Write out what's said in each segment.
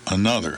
another.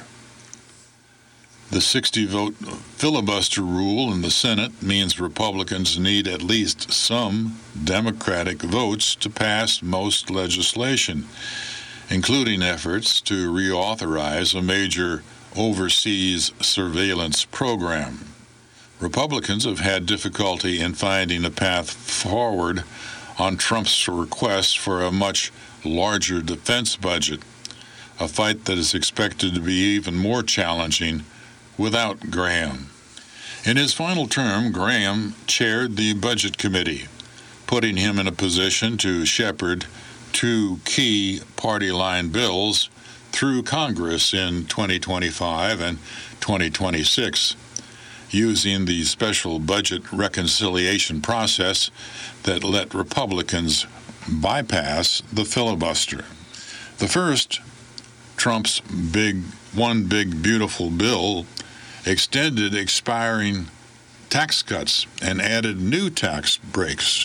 The 60-vote filibuster rule in the Senate means Republicans need at least some Democratic votes to pass most legislation, including efforts to reauthorize a major overseas surveillance program. Republicans have had difficulty in finding a path forward on Trump's request for a much larger defense budget, a fight that is expected to be even more challenging without Graham. In his final term, Graham chaired the Budget Committee, putting him in a position to shepherd two key party line bills through Congress in 2025 and 2026, using the special budget reconciliation process that let Republicans bypass the filibuster. The first, Trump's One Big Beautiful Bill, extended expiring tax cuts and added new tax breaks.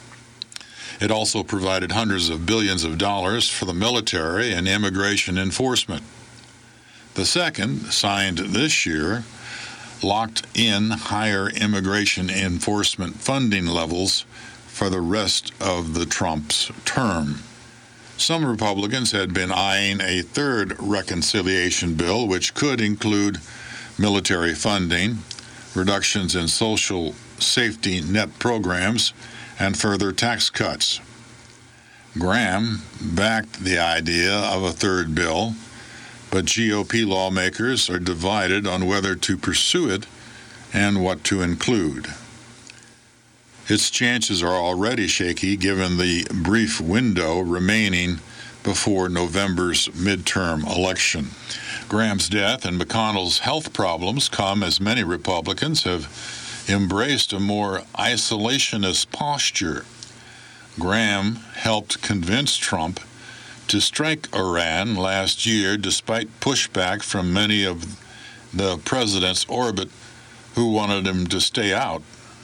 It also provided hundreds of billions of dollars for the military and immigration enforcement. The second, signed this year, locked in higher immigration enforcement funding levels for the rest of the Trump's term. Some Republicans had been eyeing a third reconciliation bill, which could include military funding, reductions in social safety net programs, and further tax cuts. Graham backed the idea of a third bill, but GOP lawmakers are divided on whether to pursue it and what to include. Its chances are already shaky given the brief window remaining before November's midterm election. Graham's death and McConnell's health problems come as many Republicans have embraced a more isolationist posture. Graham helped convince Trump to strike Iran last year despite pushback from many of the president's orbit who wanted him to stay out.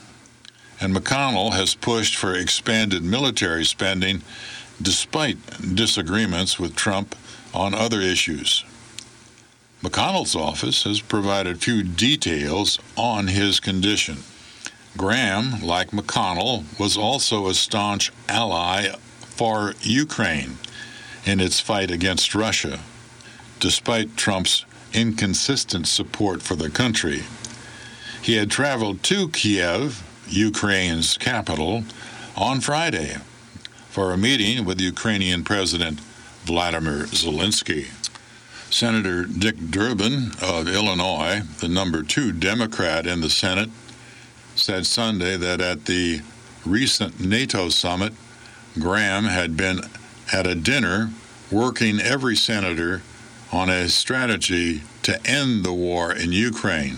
And McConnell has pushed for expanded military spending despite disagreements with Trump on other issues. McConnell's office has provided few details on his condition. Graham, like McConnell, was also a staunch ally for Ukraine in its fight against Russia, despite Trump's inconsistent support for the country. He had traveled to Kiev, Ukraine's capital, on Friday for a meeting with Ukrainian President Vladimir Zelensky. Senator Dick Durbin of Illinois, the number 2 Democrat in the Senate, said Sunday that at the recent NATO summit, Graham had been at a dinner working every senator on a strategy to end the war in Ukraine.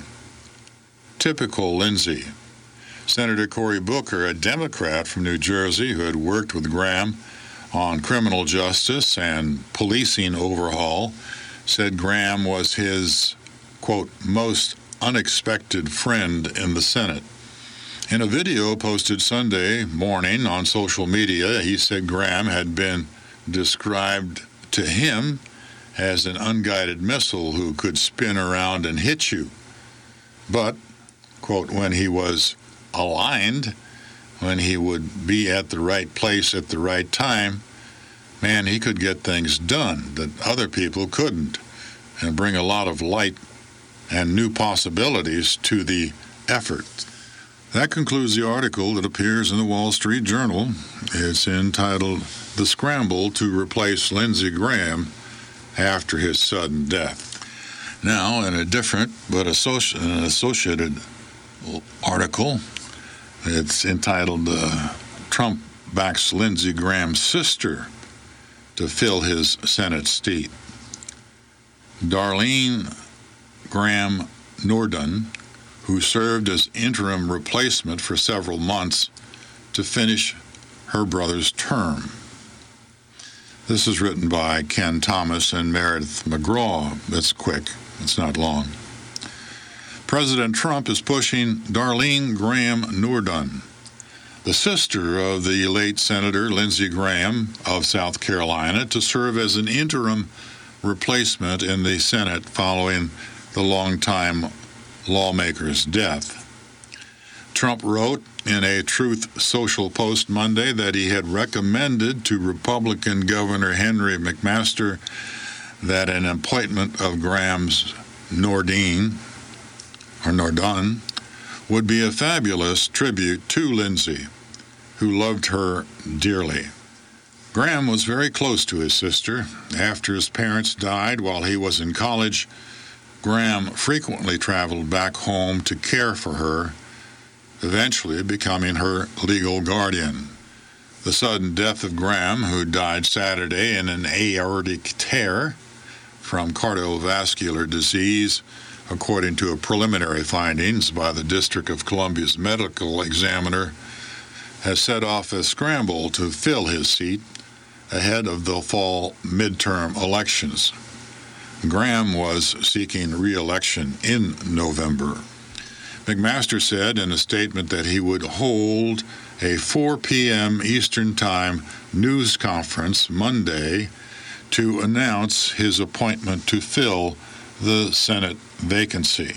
Typical Lindsey. Senator Cory Booker, a Democrat from New Jersey who had worked with Graham on criminal justice and policing overhaul, said Graham was his, quote, most unexpected friend in the Senate. In a video posted Sunday morning on social media, he said Graham had been described to him as an unguided missile who could spin around and hit you. But, quote, when he was aligned, when he would be at the right place at the right time, man, he could get things done that other people couldn't and bring a lot of light and new possibilities to the effort. That concludes the article that appears in the Wall Street Journal. It's entitled, "The Scramble to Replace Lindsey Graham After His Sudden Death." Now, in a different but associated article, it's entitled, "Trump Backs Lindsey Graham's Sister to Fill His Senate Seat." Darlene Graham Nordun, who served as interim replacement for several months to finish her brother's term. This is written by Ken Thomas and Meredith McGraw. That's quick. It's not long. President Trump is pushing Darlene Graham Nordun, the sister of the late Senator Lindsey Graham of South Carolina, to serve as an interim replacement in the Senate following the longtime lawmaker's death. Trump wrote in a Truth Social post Monday that he had recommended to Republican Governor Henry McMaster that an appointment of Graham's Nordin would be a fabulous tribute to Lindsay, who loved her dearly. Graham was very close to his sister. After his parents died while he was in college, Graham frequently traveled back home to care for her, eventually becoming her legal guardian. The sudden death of Graham, who died Saturday in an aortic tear from cardiovascular disease, according to preliminary findings by the District of Columbia's medical examiner, has set off a scramble to fill his seat ahead of the fall midterm elections. Graham was seeking re-election in November. McMaster said in a statement that he would hold a 4 p.m. Eastern Time news conference Monday to announce his appointment to fill the Senate vacancy.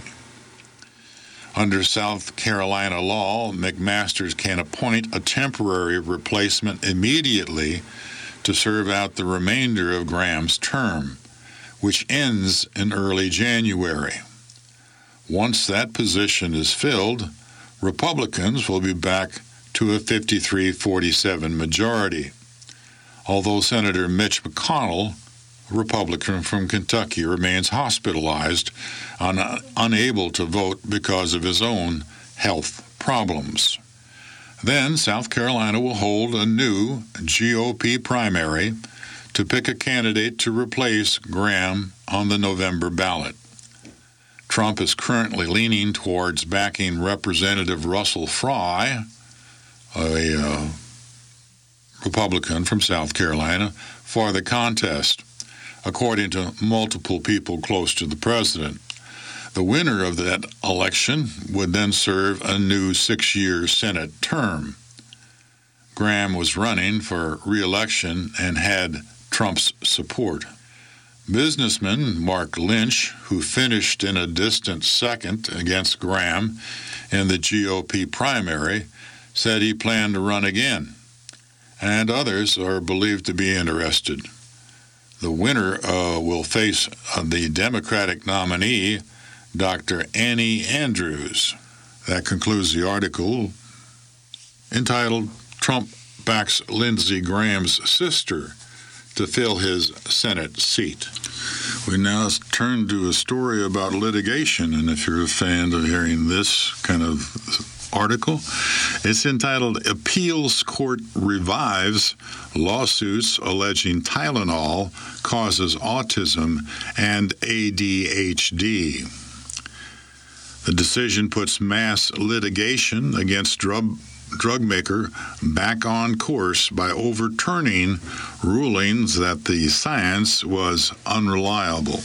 Under South Carolina law, McMaster can appoint a temporary replacement immediately to serve out the remainder of Graham's term, which ends in early January. Once that position is filled, Republicans will be back to a 53-47 majority. Although Senator Mitch McConnell, a Republican from Kentucky, remains hospitalized and unable to vote because of his own health problems. Then South Carolina will hold a new GOP primary to pick a candidate to replace Graham on the November ballot. Trump is currently leaning towards backing Representative Russell Fry, a Republican from South Carolina, for the contest, according to multiple people close to the president. The winner of that election would then serve a new 6-year Senate term. Graham was running for re-election and had Trump's support. Businessman Mark Lynch, who finished in a distant second against Graham in the GOP primary, said he planned to run again, and others are believed to be interested. The winner will face the Democratic nominee, Dr. Annie Andrews. That concludes the article entitled Trump Backs Lindsey Graham's Sister to Fill His Senate Seat. We now turn to a story about litigation, and if you're a fan of hearing this kind of article, it's entitled Appeals Court Revives Lawsuits Alleging Tylenol Causes Autism and ADHD. The decision puts mass litigation against drug maker back on course by overturning rulings that the science was unreliable.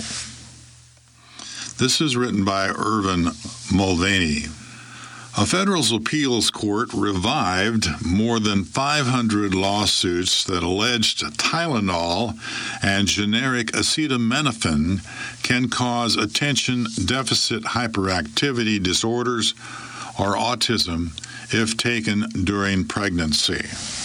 This is written by Irvin Mulvaney. A federal appeals court revived more than 500 lawsuits that alleged Tylenol and generic acetaminophen can cause attention deficit hyperactivity disorders or autism if taken during pregnancy.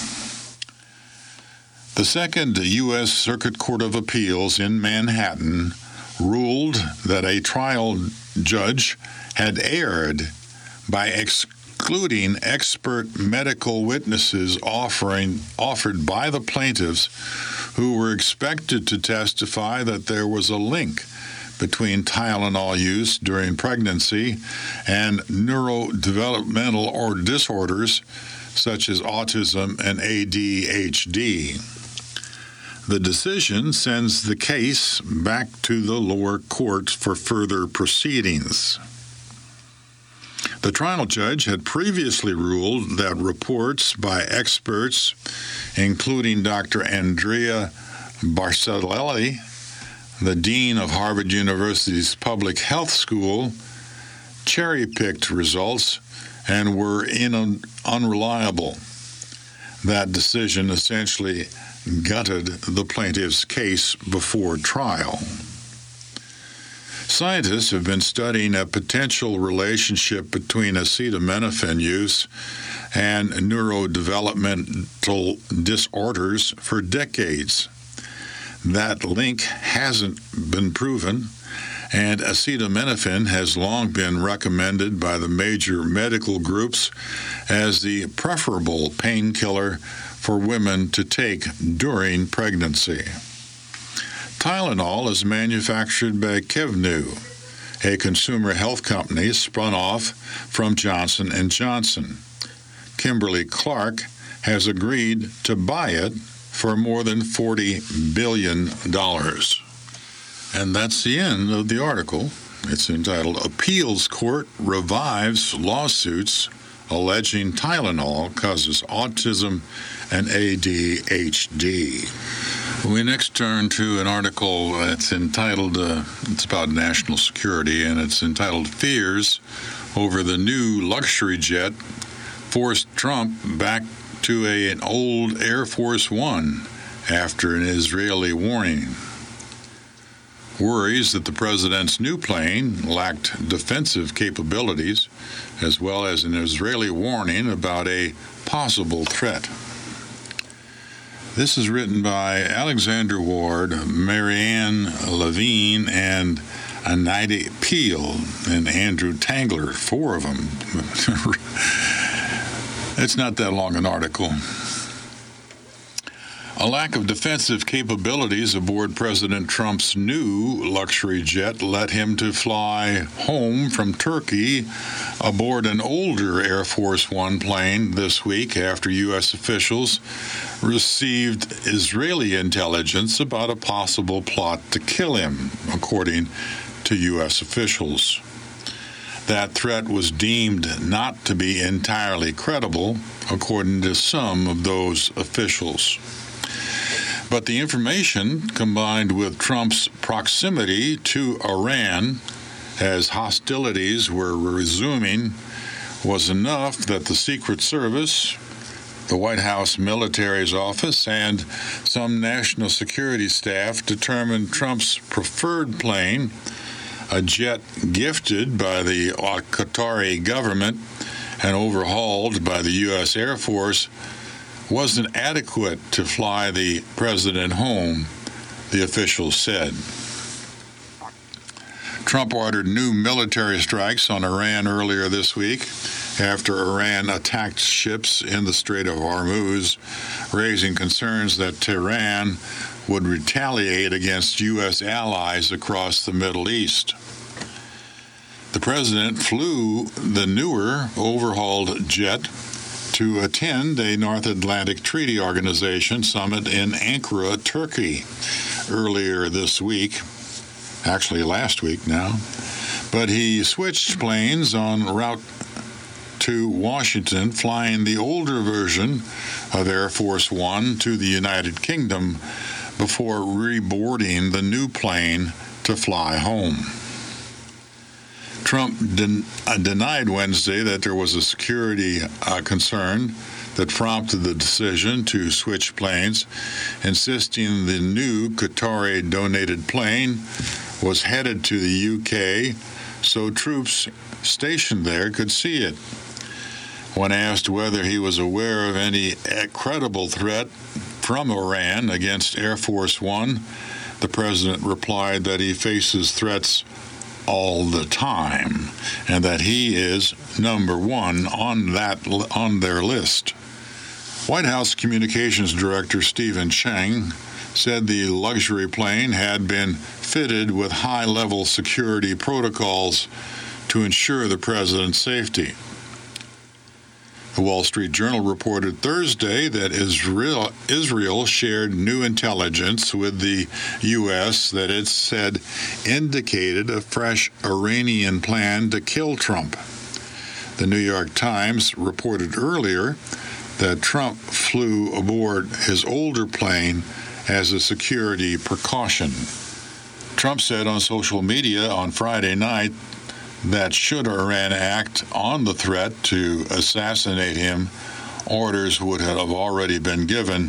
The Second U.S. Circuit Court of Appeals in Manhattan ruled that a trial judge had erred by excluding expert medical witnesses offered by the plaintiffs who were expected to testify that there was a link between Tylenol use during pregnancy and neurodevelopmental or disorders such as autism and ADHD. The decision sends the case back to the lower court for further proceedings. The trial judge had previously ruled that reports by experts, including Dr. Andrea Barcelelli, the dean of Harvard University's Public Health School, cherry-picked results and were unreliable. That decision essentially gutted the plaintiff's case before trial. Scientists have been studying a potential relationship between acetaminophen use and neurodevelopmental disorders for decades. That link hasn't been proven, and acetaminophen has long been recommended by the major medical groups as the preferable painkiller for women to take during pregnancy. Tylenol is manufactured by Kevnu, a consumer health company spun off from Johnson & Johnson. Kimberly-Clark has agreed to buy it for more than $40 billion. And that's the end of the article. It's entitled, Appeals Court Revives Lawsuits Alleging Tylenol Causes Autism and ADHD. We next turn to an article that's entitled, it's about national security, and it's entitled, Fears Over the New Luxury Jet Forced Trump Back to an Old Air Force One After an Israeli Warning. Worries that the president's new plane lacked defensive capabilities, as well as an Israeli warning about a possible threat. This is written by Alexander Ward, Marianne Levine, and Anita Peel, and Andrew Tangler, 4 of them. It's not that long an article. A lack of defensive capabilities aboard President Trump's new luxury jet led him to fly home from Turkey aboard an older Air Force One plane this week after U.S. officials received Israeli intelligence about a possible plot to kill him, according to U.S. officials. That threat was deemed not to be entirely credible, according to some of those officials. But the information, combined with Trump's proximity to Iran as hostilities were resuming, was enough that the Secret Service, the White House Military's Office, and some national security staff determined Trump's preferred plane, a jet gifted by the Qatari government and overhauled by the U.S. Air Force, wasn't adequate to fly the president home, the officials said. Trump ordered new military strikes on Iran earlier this week after Iran attacked ships in the Strait of Hormuz, raising concerns that Tehran would retaliate against U.S. allies across the Middle East. The president flew the newer, overhauled jet to attend a North Atlantic Treaty Organization summit in Ankara, Turkey, earlier this week, actually last week now, but he switched planes en route to Washington, flying the older version of Air Force One to the United Kingdom before reboarding the new plane to fly home. Trump denied Wednesday that there was a security concern that prompted the decision to switch planes, insisting the new Qatari-donated plane was headed to the UK so troops stationed there could see it. When asked whether he was aware of any credible threat from Iran against Air Force One, the president replied that he faces threats all the time, and that he is number one on their list. White House Communications Director Stephen Chang said the luxury plane had been fitted with high-level security protocols to ensure the president's safety. The Wall Street Journal reported Thursday that Israel shared new intelligence with the U.S. that it said indicated a fresh Iranian plan to kill Trump. The New York Times reported earlier that Trump flew aboard his older plane as a security precaution. Trump said on social media on Friday night that should Iran act on the threat to assassinate him, orders would have already been given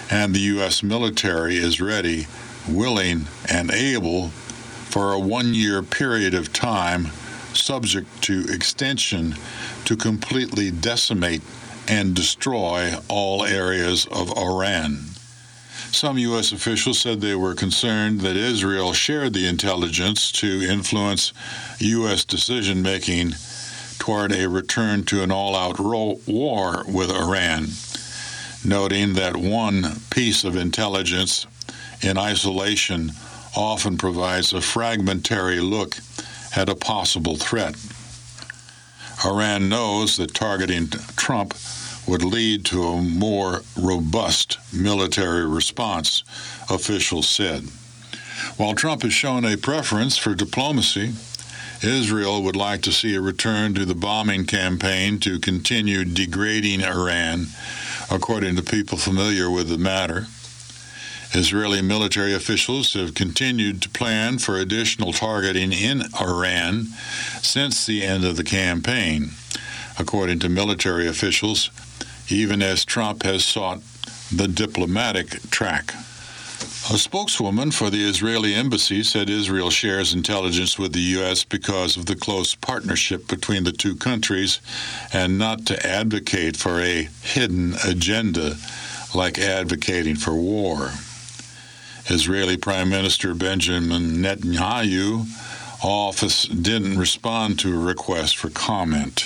and the U.S. military is ready, willing, and able for a one-year period of time, subject to extension, to completely decimate and destroy all areas of Iran. Some U.S. officials said they were concerned that Israel shared the intelligence to influence U.S. decision-making toward a return to an all-out war with Iran, noting that one piece of intelligence in isolation often provides a fragmentary look at a possible threat. Iran knows that targeting Trump would lead to a more robust military response, officials said. While Trump has shown a preference for diplomacy, Israel would like to see a return to the bombing campaign to continue degrading Iran, according to people familiar with the matter. Israeli military officials have continued to plan for additional targeting in Iran since the end of the campaign, according to military officials, even as Trump has sought the diplomatic track. A spokeswoman for the Israeli embassy said Israel shares intelligence with the U.S. because of the close partnership between the two countries and not to advocate for a hidden agenda like advocating for war. Israeli Prime Minister Benjamin Netanyahu's office didn't respond to a request for comment.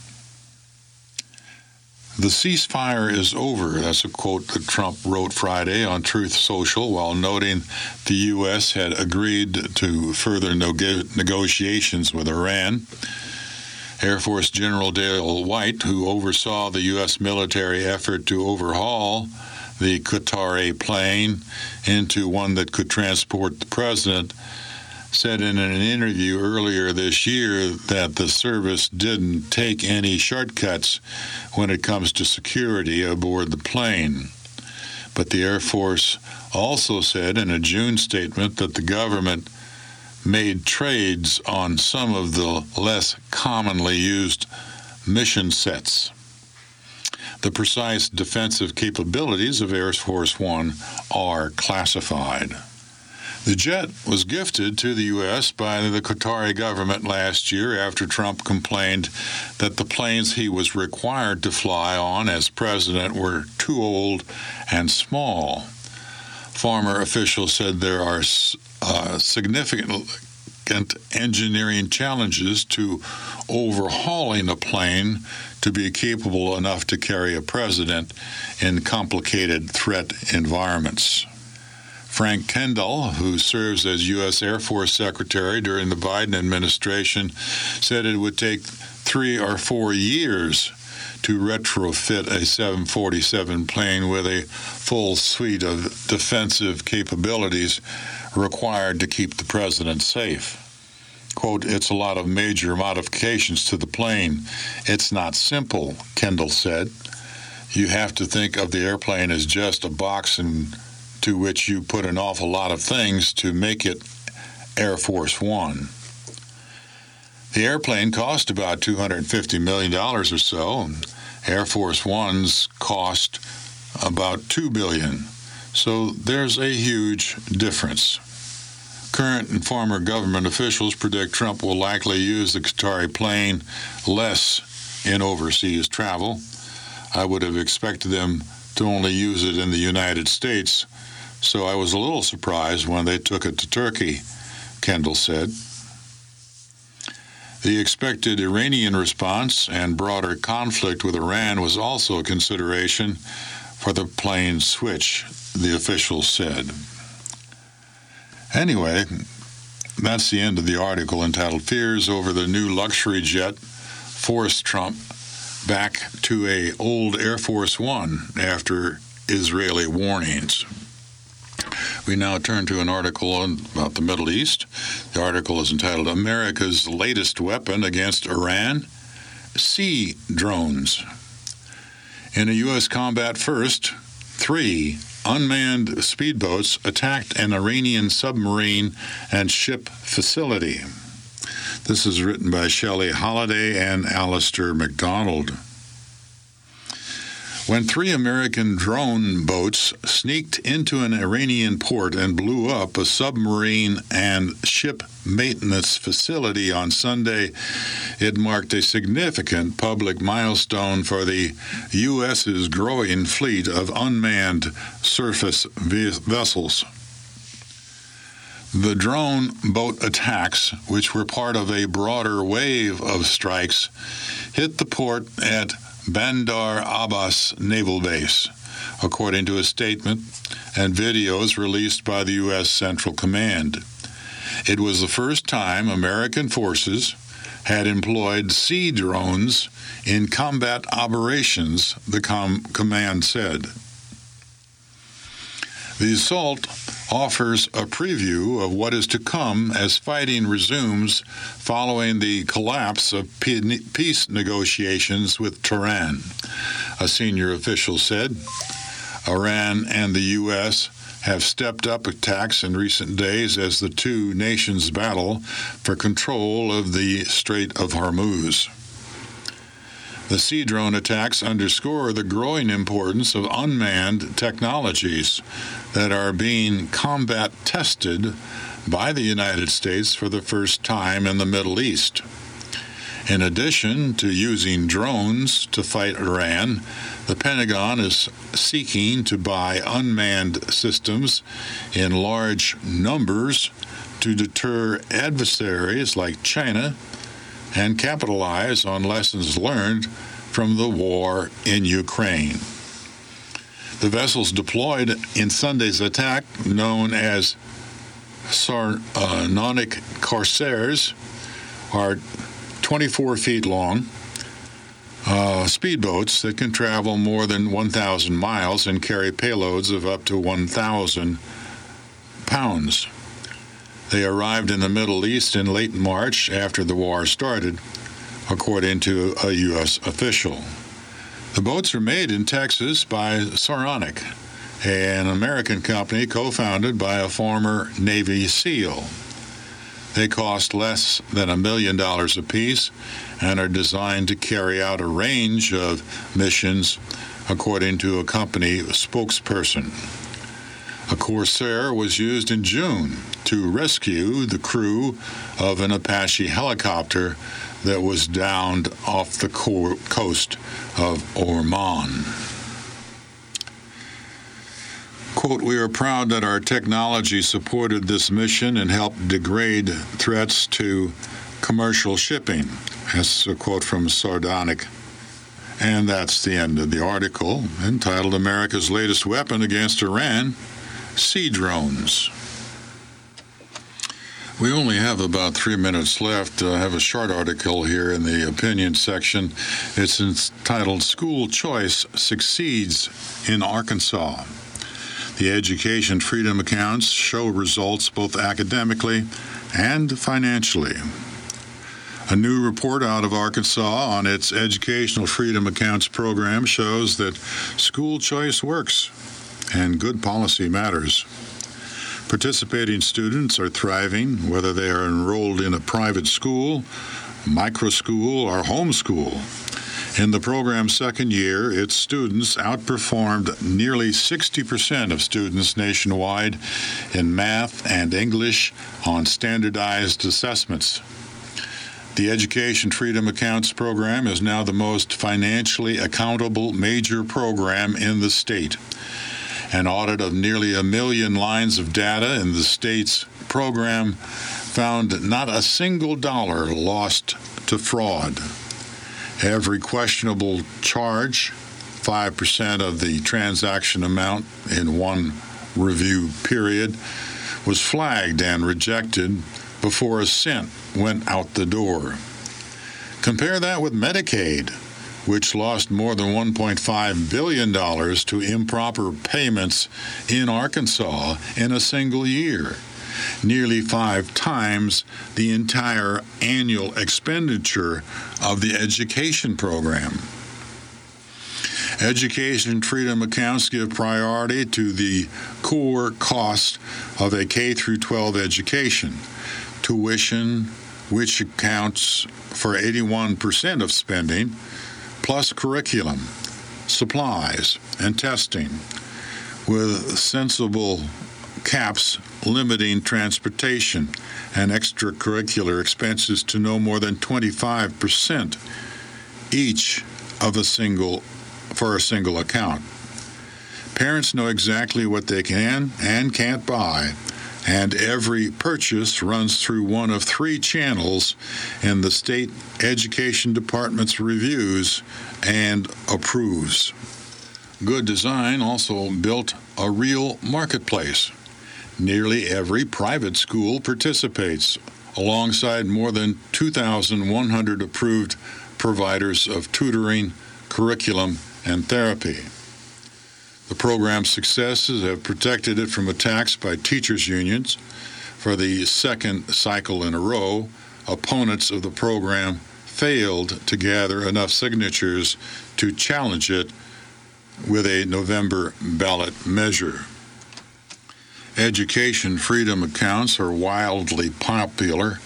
The ceasefire is over. That's a quote that Trump wrote Friday on Truth Social while noting the U.S. had agreed to further negotiations with Iran. Air Force General Dale White, who oversaw the U.S. military effort to overhaul the Qatari plane into one that could transport the president, said in an interview earlier this year that the service didn't take any shortcuts when it comes to security aboard the plane. But the Air Force also said in a June statement that the government made trades on some of the less commonly used mission sets. The precise defensive capabilities of Air Force One are classified. The jet was gifted to the U.S. by the Qatari government last year after Trump complained that the planes he was required to fly on as president were too old and small. Former officials said there are significant engineering challenges to overhauling a plane to be capable enough to carry a president in complicated threat environments. Frank Kendall, who serves as U.S. Air Force Secretary during the Biden administration, said it would take 3 or 4 years to retrofit a 747 plane with a full suite of defensive capabilities required to keep the president safe. Quote, "It's a lot of major modifications to the plane. It's not simple," Kendall said. "You have to think of the airplane as just a box to which you put an awful lot of things to make it Air Force One." The airplane cost about $250 million or so. Air Force One's cost about $2 billion. So there's a huge difference. Current and former government officials predict Trump will likely use the Qatari plane less in overseas travel. I would have expected them to only use it in the United States, so I was a little surprised when they took it to Turkey, Kendall said. The expected Iranian response and broader conflict with Iran was also a consideration for the plane switch, the official said. Anyway, that's the end of the article entitled "Fears Over the New Luxury Jet Forced Trump Back to a Old Air Force One After Israeli Warnings." We now turn to an article about the Middle East. The article is entitled "America's Latest Weapon Against Iran: Sea Drones." In a U.S. combat first, 3 unmanned speedboats attacked an Iranian submarine and ship facility. This is written by Shelley Holliday and Alistair McDonald. when 3 American drone boats sneaked into an Iranian port and blew up a submarine and ship maintenance facility on Sunday. It marked a significant public milestone for the U.S.'s growing fleet of unmanned surface vessels. The drone boat attacks, which were part of a broader wave of strikes, hit the port at Bandar Abbas Naval Base, according to a statement and videos released by the U.S. Central Command. It was the first time American forces had employed sea drones in combat operations, the command said. The assault offers a preview of what is to come as fighting resumes following the collapse of peace negotiations with Tehran, a senior official said. Iran and the U.S. have stepped up attacks in recent days as the two nations battle for control of the Strait of Hormuz. The sea drone attacks underscore the growing importance of unmanned technologies that are being combat tested by the United States for the first time in the Middle East. In addition to using drones to fight Iran, the Pentagon is seeking to buy unmanned systems in large numbers to deter adversaries like China and capitalize on lessons learned from the war in Ukraine. The vessels deployed in Sunday's attack, known as Saronic Corsairs, are 24 feet long speedboats that can travel more than 1,000 miles and carry payloads of up to 1,000 pounds. They arrived in the Middle East in late March after the war started, according to a U.S. official. The boats are made in Texas by Saronic, an American company co-founded by a former Navy SEAL. They cost less than $1 million apiece and are designed to carry out a range of missions, according to a company spokesperson. A Corsair was used in June to rescue the crew of an Apache helicopter that was downed off the coast of Oman. Quote, "We are proud that our technology supported this mission and helped degrade threats to commercial shipping." That's a quote from Sardonic. And that's the end of the article, entitled "America's Latest Weapon Against Iran, Sea Drones." We only have about 3 minutes left. I have a short article here in the opinion section. It's entitled "School Choice Succeeds in Arkansas." The education freedom accounts show results both academically and financially. A new report out of Arkansas on its Educational Freedom Accounts program shows that school choice works and good policy matters. Participating students are thriving, whether they are enrolled in a private school, microschool, or homeschool. In the program's second year, its students outperformed nearly 60% of students nationwide in math and English on standardized assessments. The Education Freedom Accounts program is now the most financially accountable major program in the state. An audit of nearly 1 million lines of data in the state's program found not a single dollar lost to fraud. Every questionable charge, 5% of the transaction amount in one review period, was flagged and rejected before a cent went out the door. Compare that with Medicaid, which lost more than $1.5 billion to improper payments in Arkansas in a single year, nearly 5 times the entire annual expenditure of the education program. Education Freedom Accounts give priority to the core cost of a K-12 education, tuition, which accounts for 81% of spending, plus curriculum, supplies, and testing, with sensible caps limiting transportation and extracurricular expenses to no more than 25% each for a single account. Parents know exactly what they can and can't buy, and every purchase runs through one of 3 channels in the state education department's reviews and approves. Good Design also built a real marketplace. Nearly every private school participates, alongside more than 2,100 approved providers of tutoring, curriculum, and therapy. The program's successes have protected it from attacks by teachers' unions. For the second cycle in a row, opponents of the program failed to gather enough signatures to challenge it with a November ballot measure. Education freedom accounts are widely popular.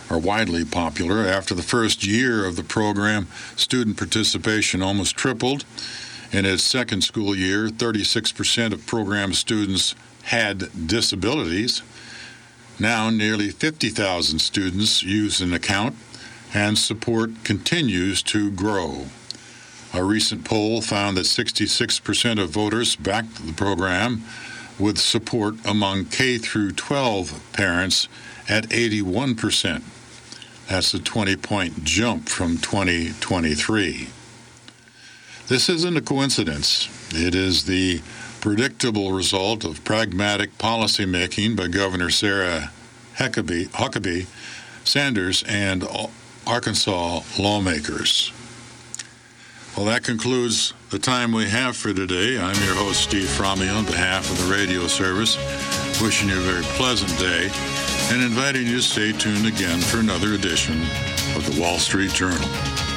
After the first year of the program, student participation almost tripled. In its second school year, 36% of program students had disabilities. Now, nearly 50,000 students use an account, and support continues to grow. A recent poll found that 66% of voters backed the program, with support among K through 12 parents at 81%. That's a 20-point jump from 2023. This isn't a coincidence. It is the predictable result of pragmatic policymaking by Governor Sarah Huckabee Sanders and Arkansas lawmakers. Well, that concludes the time we have for today. I'm your host, Steve Frommy, on behalf of the radio service, wishing you a very pleasant day and inviting you to stay tuned again for another edition of the Wall Street Journal.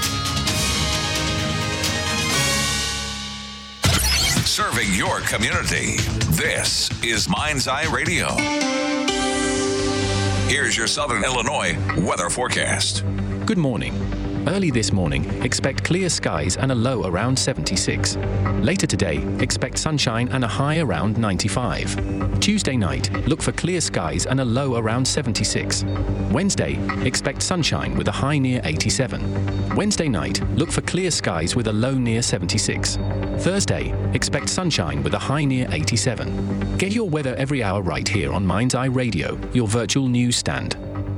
Serving your community. This is Mind's Eye Radio. Here's your Southern Illinois weather forecast. Good morning. Early this morning, expect clear skies and a low around 76. Later today, expect sunshine and a high around 95. Tuesday night, look for clear skies and a low around 76. Wednesday, expect sunshine with a high near 87. Wednesday night, look for clear skies with a low near 76. Thursday, expect sunshine with a high near 87. Get your weather every hour right here on Mind's Eye Radio, your virtual news stand.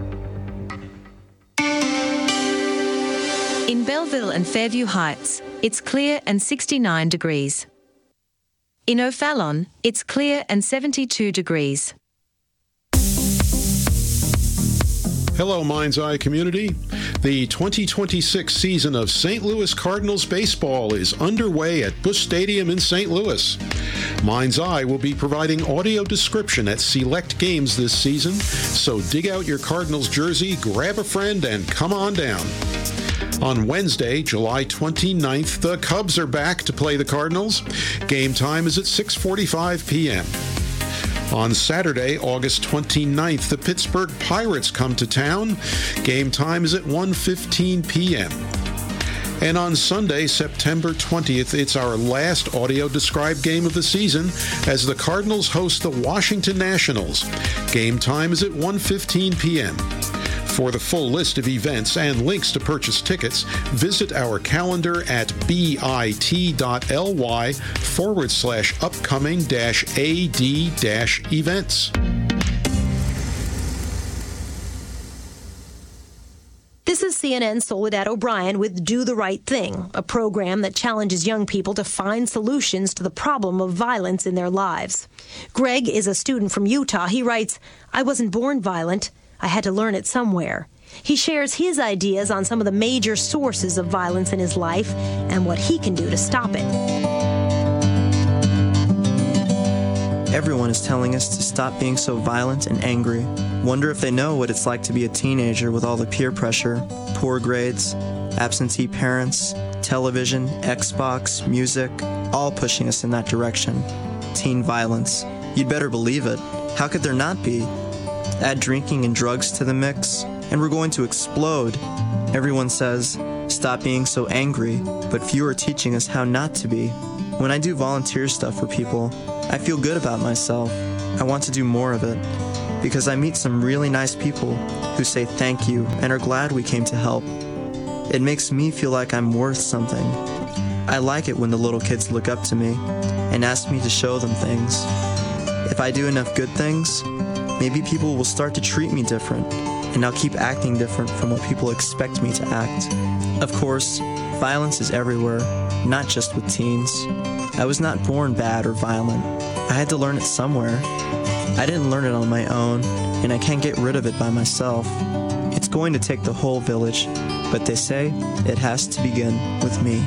In Belleville and Fairview Heights, it's clear and 69 degrees. In O'Fallon, it's clear and 72 degrees. Hello, Mind's Eye community. The 2026 season of St. Louis Cardinals baseball is underway at Busch Stadium in St. Louis. Mind's Eye will be providing audio description at select games this season, so dig out your Cardinals jersey, grab a friend, and come on down. On Wednesday, July 29th, the Cubs are back to play the Cardinals. Game time is at 6:45 p.m. On Saturday, August 29th, the Pittsburgh Pirates come to town. Game time is at 1:15 p.m. And on Sunday, September 20th, it's our last audio-described game of the season as the Cardinals host the Washington Nationals. Game time is at 1:15 p.m. For the full list of events and links to purchase tickets, visit our calendar at bit.ly/upcoming-ad-events. This is CNN Soledad O'Brien with Do the Right Thing, a program that challenges young people to find solutions to the problem of violence in their lives. Greg is a student from Utah. He writes, "I wasn't born violent. I had to learn it somewhere." He shares his ideas on some of the major sources of violence in his life and what he can do to stop it. Everyone is telling us to stop being so violent and angry. Wonder if they know what it's like to be a teenager with all the peer pressure, poor grades, absentee parents, television, Xbox, music, all pushing us in that direction. Teen violence. You'd better believe it. How could there not be? Add drinking and drugs to the mix, and we're going to explode. Everyone says, stop being so angry, but few are teaching us how not to be. When I do volunteer stuff for people, I feel good about myself. I want to do more of it, because I meet some really nice people who say thank you and are glad we came to help. It makes me feel like I'm worth something. I like it when the little kids look up to me and ask me to show them things. If I do enough good things, maybe people will start to treat me different, and I'll keep acting different from what people expect me to act. Of course, violence is everywhere, not just with teens. I was not born bad or violent. I had to learn it somewhere. I didn't learn it on my own, and I can't get rid of it by myself. It's going to take the whole village, but they say it has to begin with me.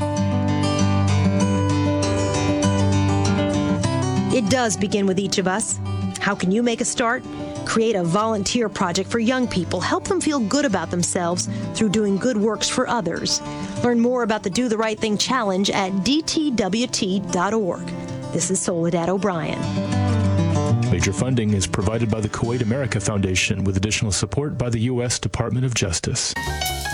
It does begin with each of us. How can you make a start? Create a volunteer project for young people. Help them feel good about themselves through doing good works for others. Learn more about the Do the Right Thing Challenge at dtwt.org. This is Soledad O'Brien. Major funding is provided by the Kuwait America Foundation with additional support by the U.S. Department of Justice.